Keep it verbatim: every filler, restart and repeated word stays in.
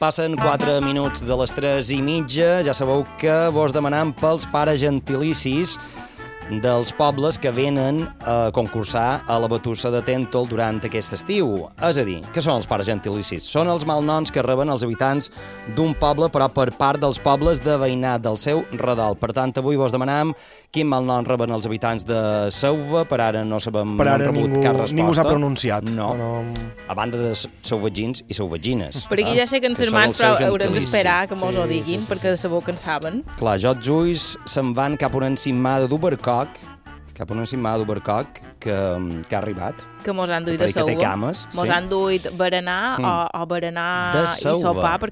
Passen quatre minuts de les tres i mitja. Ja sabeu que vos demanam pels pares gentilicis dels pobles que venen a concursar a la Batussa de Tèntol durant aquest estiu. És a dir, què són els pares gentilicis? Són els malnoms que reben els habitants d'un poble, però per part dels pobles de veïnat del seu redol. Per tant, avui vos demanam quin malnom reben els habitants de Seuva. Per ara no sabem, per ara no hem rebut ningú, cap resposta. Ningú s'ha pronunciat. No. no. A banda de seuvagins i seuvagines. Per aquí ja sé que ens germans, però haurem d'esperar que mos ho diguin, perquè sabeu que en saben. Clar, jo els ulls se'n van cap a una encimada d'Ubercoc, cap a una encimada d'Ubercoc que, que ha arribat. Que mos han duit de Seuva. Cames, mos sí. han duit berenar mm. o, o berenar i sopar, perquè